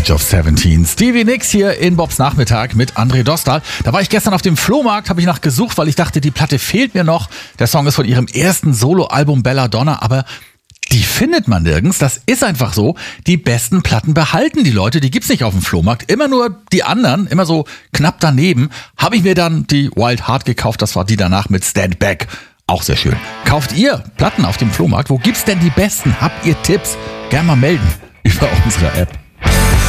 Age of 17. Stevie Nicks hier in Bobs Nachmittag mit André Dostal. Da war ich gestern auf dem Flohmarkt, habe ich nachgesucht, weil ich dachte, die Platte fehlt mir noch. Der Song ist von ihrem ersten Soloalbum Belladonna, aber die findet man nirgends. Das ist einfach so. Die besten Platten behalten die Leute. Die gibt's nicht auf dem Flohmarkt. Immer nur die anderen, immer so knapp daneben. Habe ich mir dann die Wild Heart gekauft. Das war die danach mit Stand Back. Auch sehr schön. Kauft ihr Platten auf dem Flohmarkt? Wo gibt's denn die besten? Habt ihr Tipps? Gerne mal melden über unsere App.